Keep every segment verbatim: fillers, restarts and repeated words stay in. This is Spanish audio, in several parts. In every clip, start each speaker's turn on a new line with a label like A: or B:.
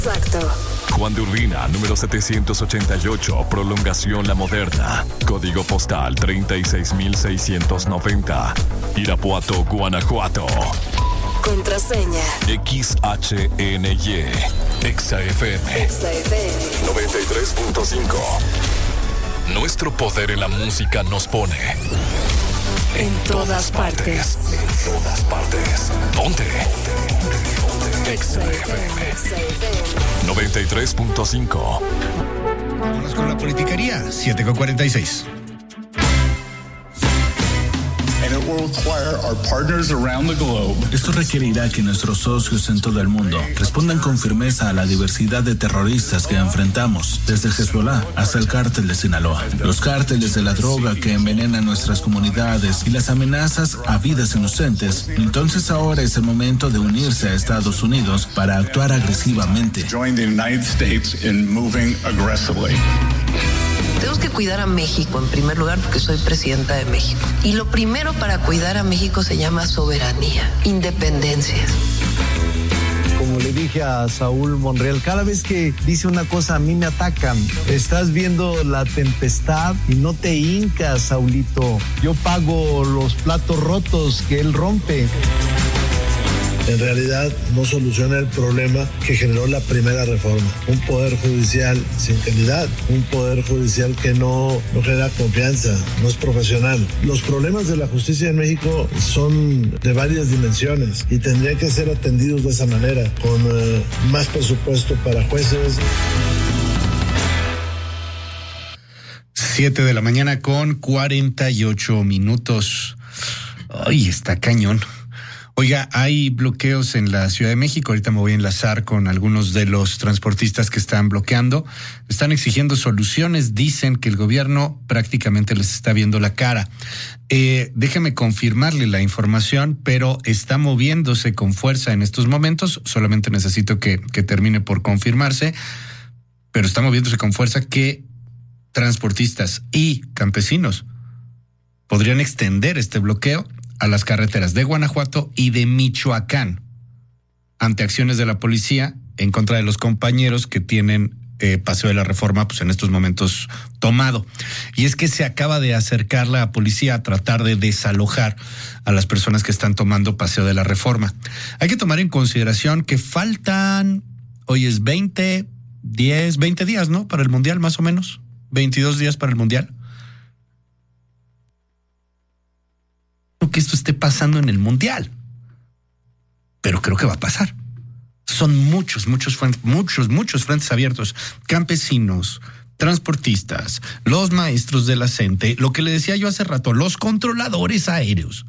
A: Exacto.
B: Juan de Urbina, número setecientos ochenta y ocho, Prolongación La Moderna. Código postal treinta y seis mil seiscientos noventa. Irapuato, Guanajuato.
A: Contraseña
B: X H N Y. Exa F M.
A: Exa F M
B: noventa y tres punto cinco. Nuestro poder en la música nos pone
A: en, en todas partes.
B: partes. En todas partes. Ponte. Exa F M noventa y tres punto cinco.
C: Vamos con la politiquería. siete con cuarenta y seis.
D: Esto requerirá que nuestros socios en todo el mundo respondan con firmeza a la diversidad de terroristas que enfrentamos, desde Hezbollah hasta el cártel de Sinaloa, los cárteles de la droga que envenenan nuestras comunidades y las amenazas a vidas inocentes. Entonces ahora es el momento de unirse a Estados Unidos para actuar agresivamente.
E: Tenemos que cuidar a México en primer lugar porque soy presidenta de México. Y lo primero para cuidar a México se llama soberanía, independencia.
F: Como le dije a Saúl Monreal, cada vez que dice una cosa a mí me atacan. Estás viendo la tempestad y no te hincas, Saulito. Yo pago los platos rotos que él rompe.
G: En realidad no soluciona el problema que generó la primera reforma. Un poder judicial sin calidad, un poder judicial que no, no genera confianza, no es profesional. Los problemas de la justicia en México son de varias dimensiones y tendrían que ser atendidos de esa manera, con uh, más presupuesto para jueces.
C: siete de la mañana con cuarenta y ocho minutos. Ay, está cañón. Oiga, hay bloqueos en la Ciudad de México. Ahorita me voy a enlazar con algunos de los transportistas que están bloqueando. Están exigiendo soluciones. Dicen que el gobierno prácticamente les está viendo la cara. Eh, déjeme confirmarle la información, pero está moviéndose con fuerza en estos momentos. Solamente necesito que, que termine por confirmarse. Pero está moviéndose con fuerza que transportistas y campesinos podrían extender este bloqueo a las carreteras de Guanajuato y de Michoacán ante acciones de la policía en contra de los compañeros que tienen eh, Paseo de la Reforma pues en estos momentos tomado. Y es que se acaba de acercar la policía a tratar de desalojar a las personas que están tomando Paseo de la Reforma. Hay que tomar en consideración que faltan, hoy es veinte, diez, veinte días, ¿no? Para el Mundial más o menos, veintidós días para el Mundial. Que esto esté pasando en el Mundial, pero creo que va a pasar. Son muchos, muchos, muchos, muchos frentes abiertos. Campesinos, transportistas, los maestros de la CENTE, lo que le decía yo hace rato, los controladores aéreos.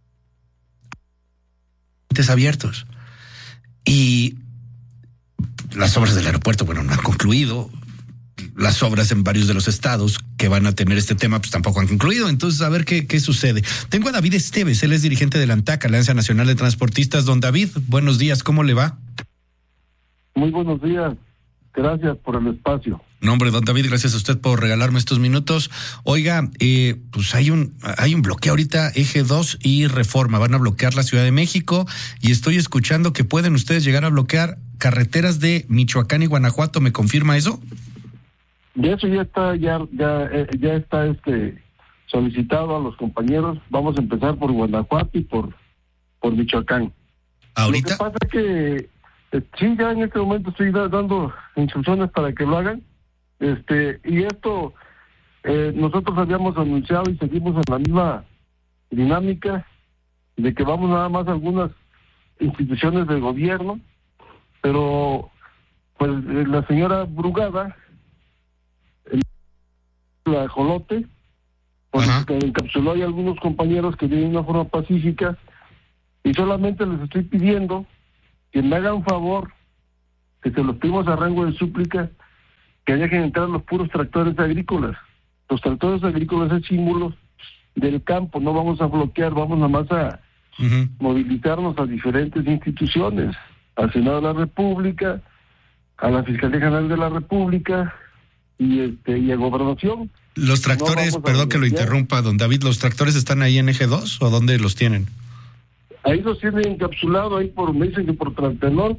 C: Frentes abiertos. Y las obras del aeropuerto, bueno, no han concluido. Las obras en varios de los estados que van a tener este tema pues tampoco han concluido. Entonces, a ver qué, qué sucede. Tengo a David Esteves, él es dirigente de la ANTAC, Alianza Nacional de Transportistas. Don David, buenos días, ¿cómo le va?
H: Muy buenos días, gracias por el espacio.
C: No, hombre, don David, gracias a usted por regalarme estos minutos. Oiga, eh, pues hay un hay un bloqueo ahorita, Eje dos y Reforma, van a bloquear la Ciudad de México y estoy escuchando que pueden ustedes llegar a bloquear carreteras de Michoacán y Guanajuato, ¿me confirma eso?
H: Y eso ya está, ya, ya, ya está este solicitado a los compañeros. Vamos a empezar por Guanajuato y por, por Michoacán.
C: ¿Ahorita?
H: Lo que pasa es que eh, sí, ya en este momento estoy dando instrucciones para que lo hagan. Este, y esto eh, nosotros habíamos anunciado y seguimos en la misma dinámica de que vamos nada más a algunas instituciones del gobierno, pero pues eh, la señora Brugada, la Ajolote, porque encapsuló ahí algunos compañeros que vienen de una forma pacífica, y solamente les estoy pidiendo que me hagan favor, que se los pedimos a rango de súplica, que dejen entrar los puros tractores agrícolas. Los tractores agrícolas es símbolo del campo, no vamos a bloquear, vamos nada más a uh-huh. movilizarnos a diferentes instituciones, al Senado de la República, a la Fiscalía General de la República, y este y a Gobernación.
C: Los tractores, no perdón que lo interrumpa, don David, ¿los tractores están ahí en Eje dos o dónde los tienen?
H: Ahí los tienen encapsulados, ahí por, me dicen que por Tlatelolco,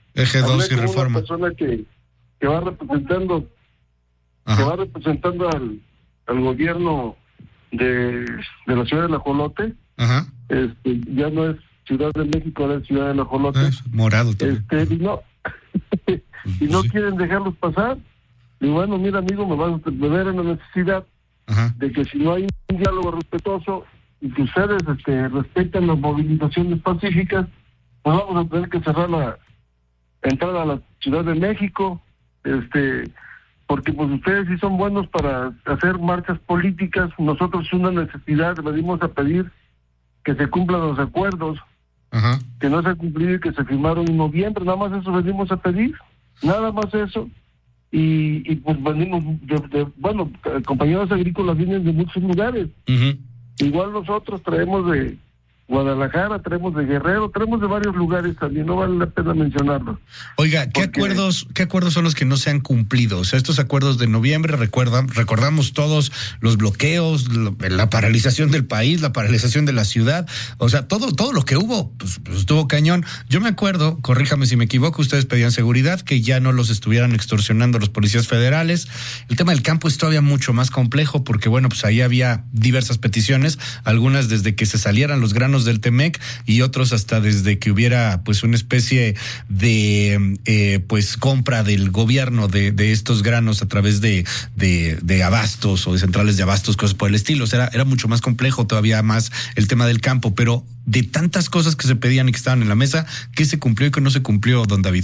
C: Eje dos y
H: con
C: Reforma.
H: Una persona que, que va representando,
C: Ajá.
H: que va representando al, al gobierno de, de la ciudad de Ajolote.
C: Ajá.
H: Este, ya no es Ciudad de México, ahora es Ciudad de Ajolote.
C: Es morado también.
H: Este, y no, y no
C: Sí.
H: quieren dejarlos pasar. Y bueno, mira, amigo, me vas a ver en la necesidad
C: Ajá.
H: de que si no hay un diálogo respetuoso y que ustedes este, respeten las movilizaciones pacíficas, pues vamos a tener que cerrar la entrada a la Ciudad de México, este, porque pues ustedes sí son buenos para hacer marchas políticas. Nosotros es una necesidad, venimos a pedir que se cumplan los acuerdos,
C: Ajá.
H: que no se han cumplido y que se firmaron en noviembre, nada más eso venimos a pedir, nada más eso. Y, y pues venimos de, de, bueno, compañeros agrícolas vienen de muchos lugares.
C: Uh-huh.
H: Igual nosotros traemos de Guadalajara, traemos de Guerrero, traemos de varios lugares también, no vale la pena mencionarlos.
C: Oiga, ¿qué
H: Porque...
C: acuerdos, qué acuerdos son los que no se han cumplido? O sea, estos acuerdos de noviembre, recuerdan, recordamos todos los bloqueos, lo, la paralización del país, la paralización de la ciudad, o sea, todo, todo lo que hubo, pues, pues estuvo cañón. Yo me acuerdo, corríjame si me equivoco, ustedes pedían seguridad, que ya no los estuvieran extorsionando los policías federales. El tema del campo es todavía mucho más complejo porque, bueno, pues ahí había diversas peticiones, algunas desde que se salieran los granos del Temec y otros hasta desde que hubiera pues una especie de eh, pues compra del gobierno de, de estos granos a través de, de, de abastos o de centrales de abastos, cosas por el estilo. O sea, era, era mucho más complejo todavía más el tema del campo, pero de tantas cosas que se pedían y que estaban en la mesa, ¿qué se cumplió y qué no se cumplió, don David?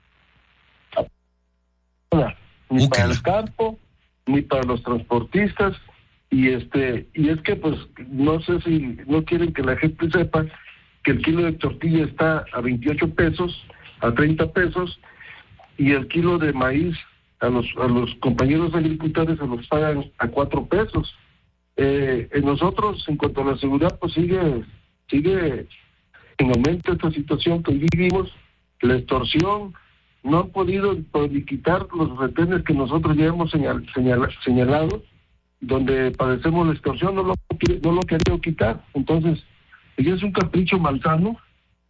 H: Ni
C: Úcala.
H: para el campo, ni para los transportistas. Y este y es que pues no sé si no quieren que la gente sepa que el kilo de tortilla está a veintiocho pesos, a treinta pesos, y el kilo de maíz a los a los compañeros agricultores se los pagan a cuatro pesos. Eh, en nosotros, en cuanto a la seguridad, pues sigue sigue en aumento esta situación que vivimos, la extorsión. No han podido pues, quitar los retenes que nosotros ya hemos señal, señal, señalado, donde padecemos la extorsión, no lo, no lo querían quitar. Entonces, ya es un capricho malsano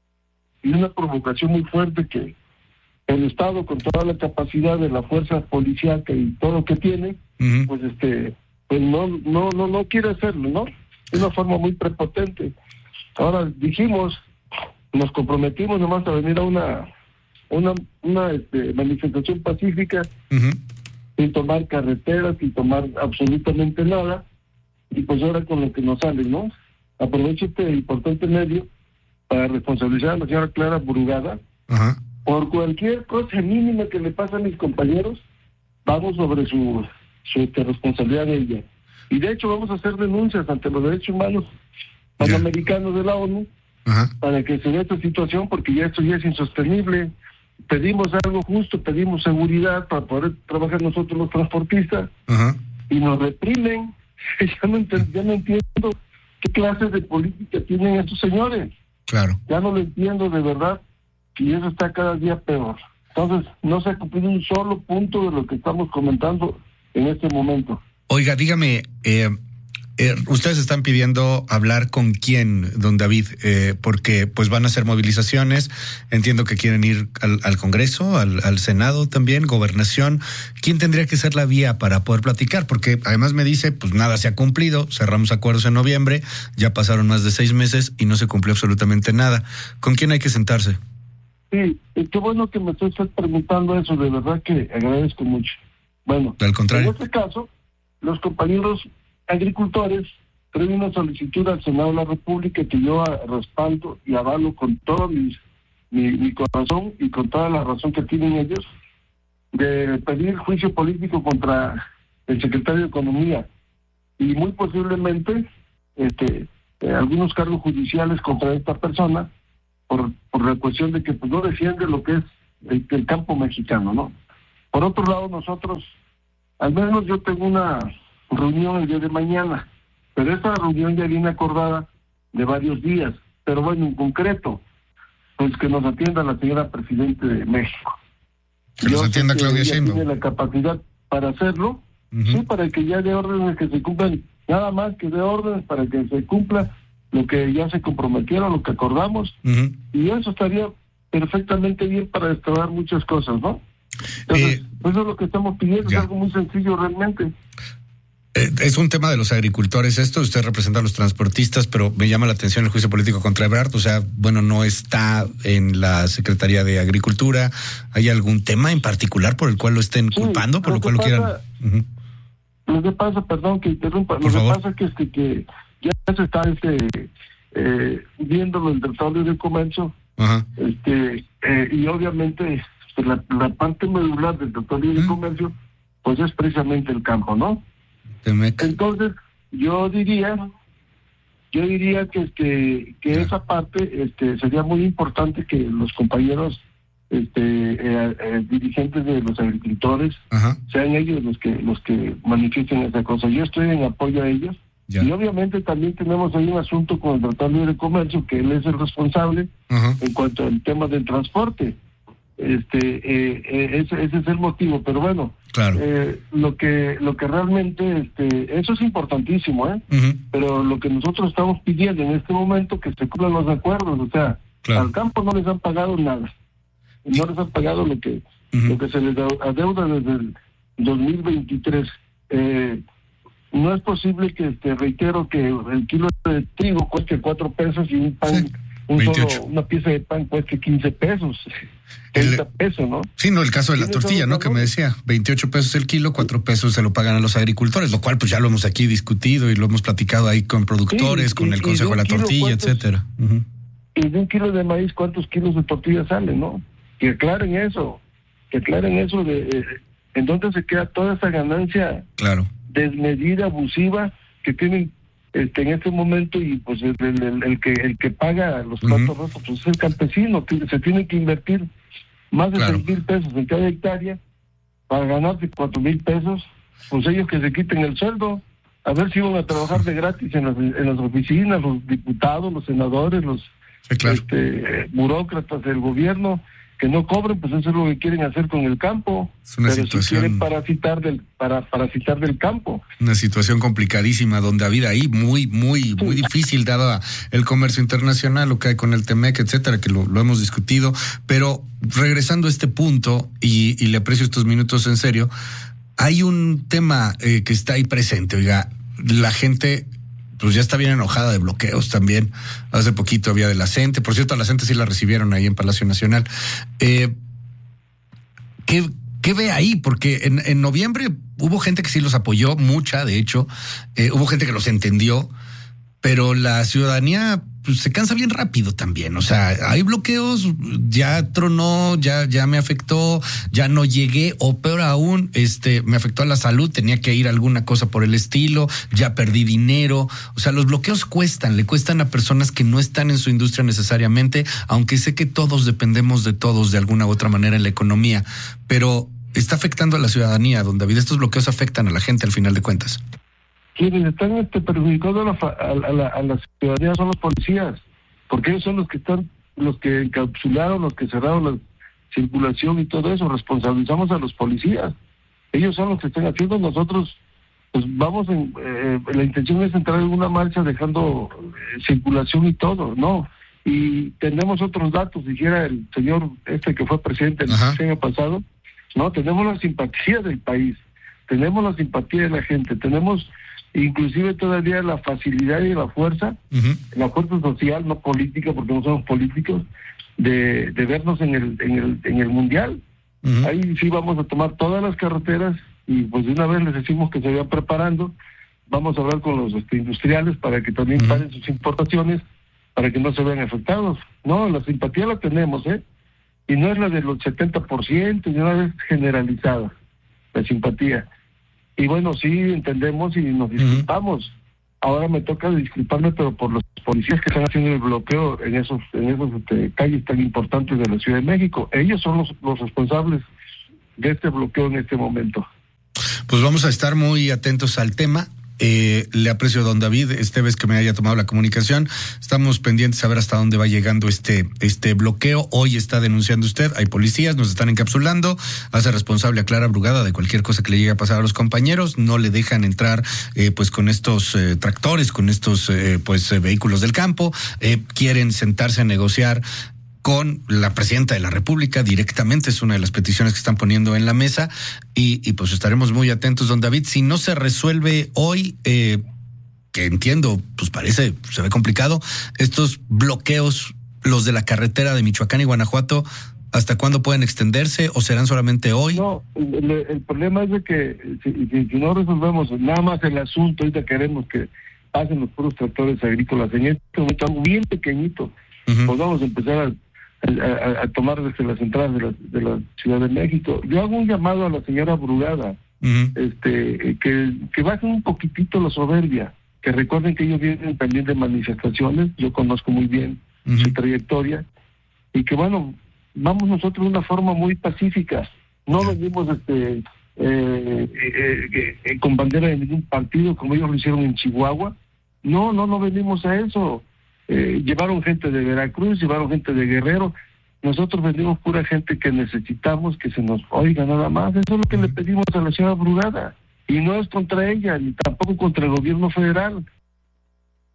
H: y una provocación muy fuerte que el Estado, con toda la capacidad de la fuerza policíaca y todo lo que tiene, uh-huh. pues este pues no no no no quiere hacerlo, ¿no? De una forma muy prepotente. Ahora dijimos, nos comprometimos nomás a venir a una una una este, manifestación pacífica, uh-huh. sin tomar carreteras, sin tomar absolutamente nada, y pues ahora con lo que nos sale, ¿no? Aprovecho este importante medio para responsabilizar a la señora Clara Brugada, uh-huh. por cualquier cosa mínima que le pase a mis compañeros, vamos sobre su, su este, responsabilidad de ella. Y de hecho vamos a hacer denuncias ante los derechos humanos panamericanos yeah. de la ONU, uh-huh. para que se vea esta situación, porque ya esto ya es insostenible. Pedimos algo justo, pedimos seguridad para poder trabajar nosotros los transportistas, uh-huh. y nos reprimen. Ya no, ent- ya no entiendo qué clases de política tienen estos señores.
C: Claro.
H: Ya no lo entiendo de verdad, y eso está cada día peor. Entonces, no se ha cumplido un solo punto de lo que estamos comentando en este momento.
C: Oiga, dígame, eh, eh, ustedes están pidiendo hablar con quién, don David, eh, porque pues van a hacer movilizaciones, entiendo que quieren ir al, al Congreso, al, al Senado también, Gobernación. ¿Quién tendría que ser la vía para poder platicar? Porque además me dice, pues nada se ha cumplido, cerramos acuerdos en noviembre, ya pasaron más de seis meses y no se cumplió absolutamente nada. ¿Con quién hay que sentarse?
H: Sí, qué bueno que me estás preguntando eso, de verdad que agradezco mucho. Bueno,
C: al contrario.
H: En este caso, los compañeros agricultores traen una solicitud al Senado de la República que yo respaldo y avalo con todo mis, mi, mi corazón y con toda la razón que tienen ellos, de pedir juicio político contra el secretario de Economía y muy posiblemente este eh, algunos cargos judiciales contra esta persona por, por la cuestión de que pues, no defiende lo que es el, el campo mexicano, ¿no? Por otro lado, nosotros, al menos yo tengo una reunión el día de mañana, pero esta reunión ya viene acordada de varios días, pero bueno, en concreto, pues que nos atienda la señora Presidente de México.
C: Que nos atienda Claudia Sheinbaum.
H: Tiene la capacidad para hacerlo, uh-huh. sí, para que ya dé órdenes que se cumplan, nada más que dé órdenes para que se cumpla lo que ya se comprometieron, lo que acordamos, uh-huh. y eso estaría perfectamente bien para destrabar muchas cosas, ¿no? Entonces, eh, eso es lo que estamos pidiendo, ya. Es algo muy sencillo realmente.
C: Es un tema de los agricultores esto, usted representa a los transportistas, pero me llama la atención el juicio político contra Ebrard, o sea, bueno, no está en la Secretaría de Agricultura. ¿Hay algún tema en particular por el cual lo estén sí, culpando, por lo, lo cual pasa, lo quieran? Uh-huh.
H: Lo que pasa, perdón que interrumpa, por lo favor. que pasa es que, este, que ya se está este, eh, viéndolo el Tratado de Libre Comercio, uh-huh. este, eh, y obviamente pues, la, la parte medular del Tratado de Libre uh-huh. Comercio, pues es precisamente el campo, ¿no? Entonces, yo diría, yo diría que este, que yeah. esa parte, este, sería muy importante que los compañeros, este, eh, eh, dirigentes de los agricultores, uh-huh. sean ellos los que, los que manifiesten esa cosa. Yo estoy en apoyo a ellos. Yeah. Y obviamente también tenemos ahí un asunto con el Tratado de Libre Comercio, que él es el responsable uh-huh. en cuanto al tema del transporte. Este, eh, eh, ese, ese es el motivo, pero bueno, claro. eh, lo que lo que realmente, este, eso es importantísimo, ¿eh? Uh-huh. Pero lo que nosotros estamos pidiendo en este momento que se cumplan los acuerdos, o sea, claro. al campo no les han pagado nada, no les han pagado lo que uh-huh. lo que se les adeuda desde el dos mil veintitrés. Eh, no es posible que, este, reitero que el kilo de trigo cueste cuatro pesos y un pan sí. Un solo, una pieza de pan cuesta quince pesos, treinta pesos, ¿no?
C: Sí, no, el caso de la tortilla, ¿no? Que me decía, veintiocho pesos el kilo, cuatro pesos se lo pagan a los agricultores, lo cual pues ya lo hemos aquí discutido y lo hemos platicado ahí con productores, sí, con y, el Consejo de, de la Tortilla, etcétera. Uh-huh.
H: Y de un kilo de maíz, ¿cuántos kilos de tortilla salen, no? Que aclaren eso, que aclaren eso de eh, en dónde se queda toda esa ganancia
C: claro.
H: desmedida, abusiva, que tienen Este, en este momento, y pues el, el, el que el que paga los platos uh-huh. rotos pues es el campesino, que se tiene que invertir más de claro. seis mil pesos en cada hectárea para ganarse cuatro mil pesos, pues ellos que se quiten el sueldo, a ver si van a trabajar de gratis en las, en las oficinas, los diputados, los senadores, los
C: sí, claro.
H: este, burócratas del gobierno, que no cobren, pues eso es lo que quieren hacer con el campo.
C: Es una
H: pero
C: situación...
H: si quieren parasitar del, para, parasitar del campo.
C: Una situación complicadísima, donde ha habido ahí muy, muy, sí. muy difícil, dado el comercio internacional, lo que hay con el Temec, etcétera, que lo, lo hemos discutido. Pero regresando a este punto, y, y le aprecio estos minutos en serio, hay un tema eh, que está ahí presente, oiga, la gente... pues ya está bien enojada de bloqueos también. Hace poquito había de la CENTE. Por cierto, a la CENTE sí la recibieron ahí en Palacio Nacional. Eh, ¿qué, ¿Qué ve ahí? Porque en, en noviembre hubo gente que sí los apoyó, mucha, de hecho. Eh, hubo gente que los entendió, pero la ciudadanía pues, se cansa bien rápido también. O sea, hay bloqueos, ya tronó, ya, ya me afectó, ya no llegué, o peor aún, este, me afectó a la salud, tenía que ir a alguna cosa por el estilo, ya perdí dinero. O sea, los bloqueos cuestan, le cuestan a personas que no están en su industria necesariamente, aunque sé que todos dependemos de todos de alguna u otra manera en la economía, pero está afectando a la ciudadanía, don David. Estos bloqueos afectan a la gente al final de cuentas.
H: Quienes están este, perjudicando a la, a, la, a la ciudadanía son los policías, porque ellos son los que están, los que encapsularon, los que cerraron la circulación y todo eso. Responsabilizamos a los policías. Ellos son los que están haciendo. Nosotros, pues vamos en, eh, la intención es entrar en una marcha dejando eh, circulación y todo, ¿no? Y tenemos otros datos, dijera el señor este que fue presidente el año pasado, no, tenemos la simpatía del país, tenemos la simpatía de la gente, tenemos inclusive todavía la facilidad y la fuerza, uh-huh. la fuerza social, no política, porque no somos políticos, de, de vernos en el, en el, en el mundial. Uh-huh. Ahí sí vamos a tomar todas las carreteras y pues de una vez les decimos que se vayan preparando. Vamos a hablar con los este, industriales para que también uh-huh. paguen sus importaciones, para que no se vean afectados. No, la simpatía la tenemos, ¿eh? Y no es la de los setenta por ciento, ni una vez generalizada, la simpatía. Y bueno, sí, entendemos y nos disculpamos. Uh-huh. Ahora me toca disculparme, pero por los policías que están haciendo el bloqueo en esos en esos este, calles tan importantes de la Ciudad de México. Ellos son los, los responsables de este bloqueo en este momento.
C: Pues vamos a estar muy atentos al tema. Eh, le aprecio a don David esta vez que me haya tomado la comunicación. Estamos pendientes a ver hasta dónde va llegando este este bloqueo. Hoy está denunciando usted, hay policías, nos están encapsulando, hace responsable a Clara Brugada de cualquier cosa que le llegue a pasar a los compañeros, no le dejan entrar eh, pues con estos eh, tractores, con estos eh, pues eh, vehículos del campo, eh, quieren sentarse a negociar con la presidenta de la República directamente, es una de las peticiones que están poniendo en la mesa, y, y pues estaremos muy atentos, don David. Si no se resuelve hoy, eh, que entiendo, pues parece, se ve complicado, estos bloqueos, los de la carretera de Michoacán y Guanajuato, ¿hasta cuándo pueden extenderse o serán solamente hoy?
H: No, el, el problema es de que si, si, si no resolvemos nada más el asunto, ahorita queremos que pasen los puros tractores agrícolas en este momento, algo bien pequeñito, uh-huh. pues vamos a empezar a, a, a tomar desde las entradas de la, de la Ciudad de México. Yo hago un llamado a la señora Brugada, uh-huh. este que, que bajen un poquitito la soberbia, que recuerden que ellos vienen también de manifestaciones, yo conozco muy bien uh-huh. su trayectoria, y que bueno, vamos nosotros de una forma muy pacífica, no venimos este eh, eh, eh, con bandera de ningún partido como ellos lo hicieron en Chihuahua, no, no, no venimos a eso, eh, llevaron gente de Veracruz, llevaron gente de Guerrero, nosotros venimos pura gente que necesitamos que se nos oiga nada más, eso es lo que le pedimos a la señora Brugada, y no es contra ella, ni tampoco contra el gobierno federal,